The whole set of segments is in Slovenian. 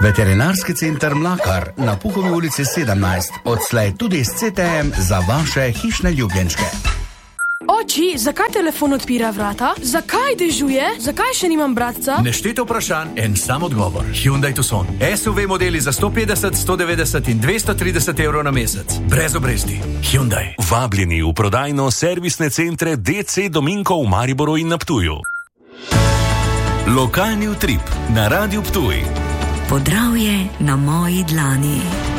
Veterinarski center Mlakar na Puhovi ulici 17, odslej tudi s CTM za vaše hišne ljubljenčke. Oči, zakaj telefon odpira vrata? Zakaj dežuje? Zakaj še nimam bratca? Neštete vprašanj, en sam odgovor. Hyundai Tucson. SUV modeli za 150, 190 in 230 evrov na mesec. Brez obresti. Hyundai. Vabljeni v prodajno servisne centre DC Dominko v Mariboru in na Ptuju. Lokalni utrip na Radiu Ptuj. Podravje na moji dlani.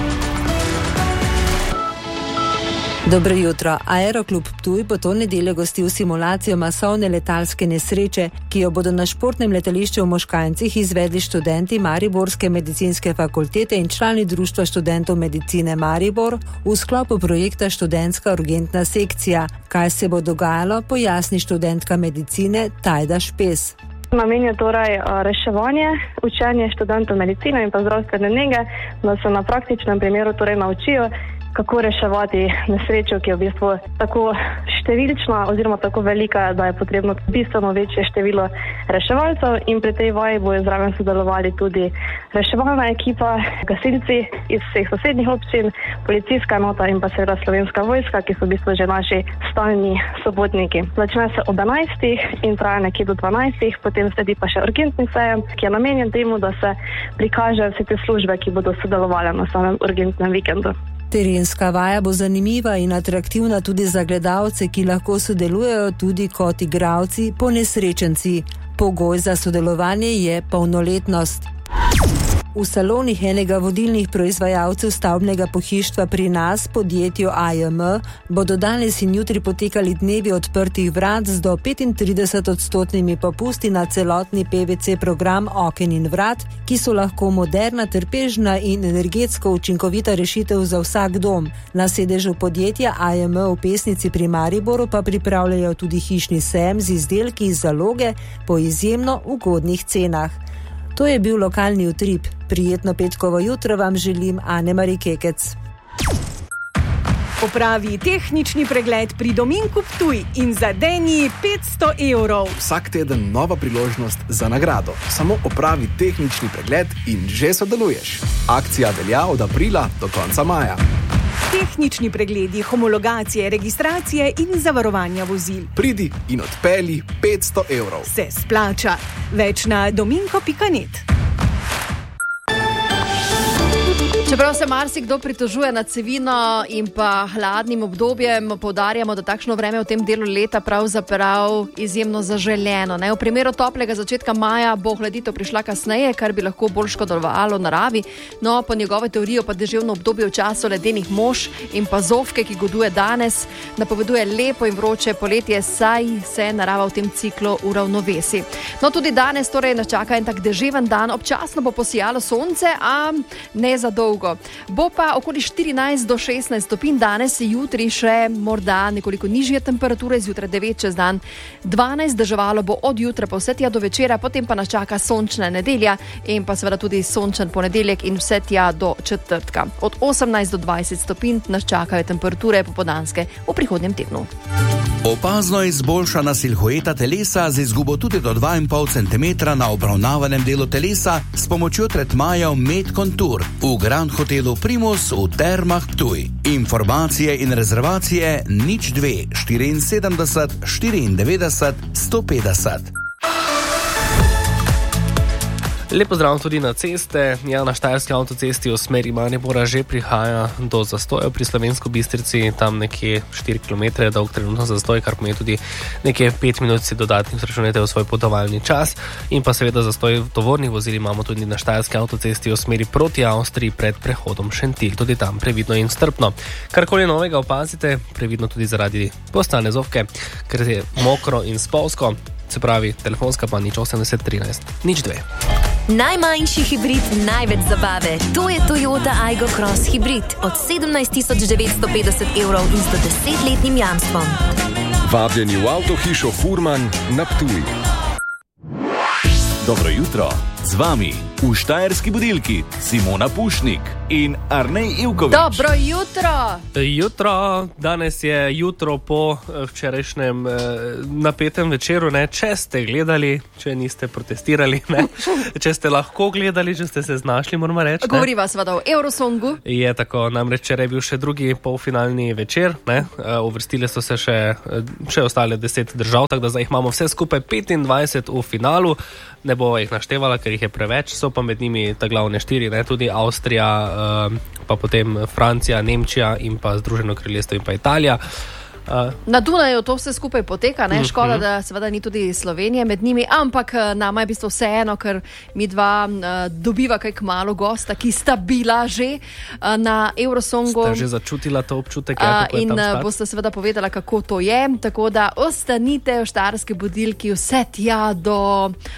Dobro jutro. Aeroklub Ptuj bo to nedeljo gostil simulacijo masovne letalske nesreče, ki jo bodo na športnem letališču v Moškancih izvedli študenti Mariborske medicinske fakultete in člani Društva študentov medicine Maribor v sklopu projekta Študentska urgentna sekcija. Kaj se bo dogajalo, pojasni študentka medicine Tajda Špes. Namen je torej reševanje, učenje študentov medicine in pa zdravstvene nege, da se na praktičnem primeru torej naučijo, kako reševati nesrečo, ki je v bistvu tako številčna oziroma tako velika, da je potrebno bistveno večje število reševalcev, in pri tej vaji bojo zraven sodelovali tudi reševalna ekipa, gasilci iz vseh sosednjih občin, policijska enota in pa seveda Slovenska vojska, ki so v bistvu že naši stalni sobotniki. Začne se ob 11 in traja nekje do 12, potem sledi pa še urgentni sejem, ki je namenjen temu, da se prikaže vse te službe, ki bodo sodelovali na samem urgentnem vikendu. Terenska vaja bo zanimiva in atraktivna tudi za gledalce, ki lahko sodelujejo tudi kot igralci ponesrečenci. Pogoj za sodelovanje je polnoletnost. V salonih enega vodilnih proizvajalcev stavbnega pohištva pri nas, podjetju AJM, bodo danes in jutri potekali dnevi odprtih vrat z do 35% popusti na celotni PVC program oken in vrat, ki so lahko moderna, trpežna in energetsko učinkovita rešitev za vsak dom. Na sedežu podjetja AJM v Pesnici pri Mariboru pa pripravljajo tudi hišni sejem z izdelki iz zaloge po izjemno ugodnih cenah. To je bil lokalni utrip. Prijetno petkovo jutro vam želim Ane-Mari Kekec. Opravi tehnični pregled pri Dominku Ptuj in zadeni 500 evrov. Vsak teden nova priložnost za nagrado. Samo opravi tehnični pregled in že sodeluješ. Akcija velja od aprila do konca maja. Tehnični pregledi, homologacije, registracije in zavarovanja vozil. Pridi in odpelji 500 evrov. Se splača. Več na dominko.net. Čeprav se marsikdo pritožuje nad cevino in pa hladnim obdobjem, poudarjamo, da takšno vreme v tem delu leta pravzaprav izjemno zaželeno. V primeru toplega začetka maja bo hladitev prišla kasneje, kar bi lahko bolj škodovalo naravi. No, po njegovo teorijo pa deževno obdobje v času ledenih mož in pa zofke, ki goduje danes, napoveduje lepo in vroče poletje, saj se narava v tem ciklu uravnovesi. No, tudi danes torej nas čaka en tak deževen dan, občasno bo posijalo sonce, a ne za dolgo. Bo pa okoli 14 do 16 stopinj danes, jutri še morda nekoliko nižje temperature, zjutraj 9, čez dan 12, deževalo bo od jutra pa vse tja do večera, potem pa nas čaka sončna nedelja in pa seveda tudi sončen ponedeljek in vse tja do četrtka. Od 18 do 20 stopinj nas čakajo temperature popoldanske v prihodnjem tednu. Opazno izboljšana silhueta telesa z izgubo tudi do 2,5 cm na obravnavanem delu telesa s pomočjo tretmajev Med Contour v Grand Hotelu Primus v Termah Ptuj. Informacije in rezervacije 02 74 94 150. Lep pozdrav tudi na ceste. Na Štajerski avtocesti v smeri Maribora že prihaja do zastojev pri Slovensko Bistrici, tam nekje 4 km dolg trenutno zastoj, kar pomeni tudi nekje 5 minut si dodatnih zračunajte v svoj potovalni čas. In pa seveda zastoj tovornih vozil imamo tudi na Štajerski avtocesti v smeri proti Avstriji pred prehodom Šentilj. Tudi tam previdno in strpno. Karkoli novega opazite, previdno tudi zaradi postane zofke, ker je mokro in spolsko. Se pravi, telefonska pa 080 13 02. Najmanjši hibrid, največ zabave. To je Toyota Aygo Cross Hybrid od 17.950 evrov in 110-letnim jamstvom. Vabljeni v avtohišo Furman na Ptuj. Dobro jutro. Z vami v Štajerski budilki Simona Pušnik in Arnej Ivković. Dobro jutro! Jutro, danes je jutro po včerajšnjem napetem večeru, ne? Če ste gledali, če niste protestirali, ne? Če ste lahko gledali, če ste se znašli, moramo reči. Govoriva seveda o Eurosongu. Je tako, namreč včeraj je bil še drugi polfinalni večer, ne? Uvrstile so se še ostale 10 držav, tako da zdaj jih imamo vse skupaj 25 v finalu. Ne bo jih naštevala, ker jih je preveč, so pa med njimi ta glavne 4, ne? Tudi Avstrija, pa potem Francija, Nemčija in pa Združeno kraljestvo in pa Italija. Na Dunaju to vse skupaj poteka, ne? Škoda, da seveda ni tudi Slovenije med njimi, ampak nama je v bistvu vseeno, ker mi dva dobiva kaj kmalu gosta, ki sta bila že na Eurosongu. Ste že začutila to občutek, in boste seveda povedala, kako to je, tako da ostanite v Štajerski budilki vse tja do